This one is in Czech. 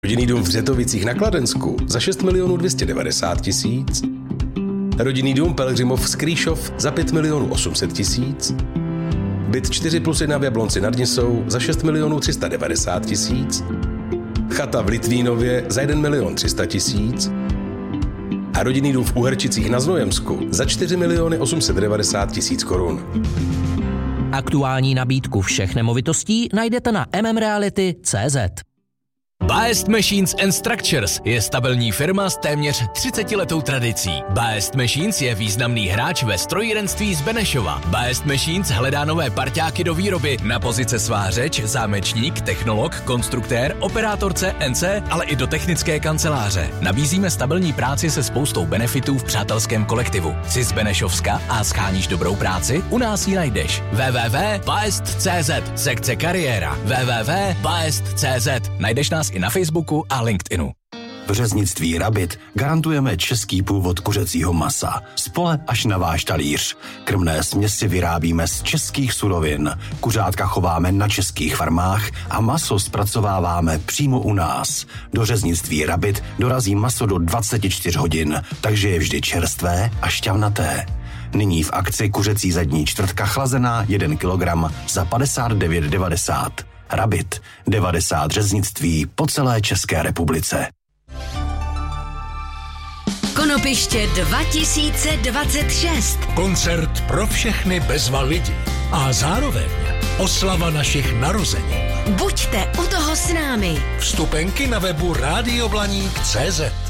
Rodinný dům v Řetovicích na Kladensku za 6 290 000. Rodinný dům Pelhřimov Skrýšov za 5 800 000. Byt 4+1 v Jablonci nad Nisou za 6 390 000. Chata v Litvínově za 1 300 000. A rodinný dům v Uherčicích na Znojemsku za 4 890 000 korun. Aktuální nabídku všech nemovitostí najdete na mmreality.cz. Best Machines & Structures je stabilní firma s téměř 30letou tradicí. Best Machines je významný hráč ve strojírenství z Benešova. Best Machines hledá nové parťáky do výroby na pozice svářeč, zámečník, technolog, konstruktér, operátor CNC, ale i do technické kanceláře. Nabízíme stabilní práci se spoustou benefitů v přátelském kolektivu. Jsi z Benešovska a scháníš dobrou práci? U nás ji najdeš. www.best.cz, sekce kariéra. www.best.cz. Najdeš nás i na Facebooku a LinkedInu. V řeznictví Rabit garantujeme český původ kuřecího masa. Z pole až na váš talíř. Krmné směsi vyrábíme z českých surovin. Kuřátka chováme na českých farmách a maso zpracováváme přímo u nás. Do řeznictví Rabit dorazí maso do 24 hodin, takže je vždy čerstvé a šťavnaté. Nyní v akci kuřecí zadní čtvrtka chlazená 1 kilogram za 59,90. Rabit, 90 řeznictví po celé České republice. Konopiště 2026. Koncert pro všechny bezva lidi. A zároveň oslava našich narozenin. Buďte u toho s námi. Vstupenky na webu radioblaník.cz.